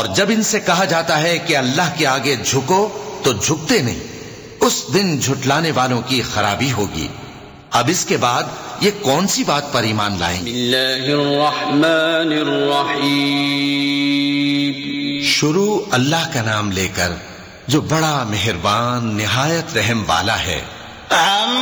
और जब इनसे कहा जाता है कि अल्लाह के आगे झुको तो झुकते नहीं। उस दिन झुटलाने वालों की खराबी होगी। अब इसके बाद ये कौन सी बात पर ईमान लाएंगे? शुरू अल्लाह का नाम लेकर जो बड़ा मेहरबान निहायत रहम वाला है।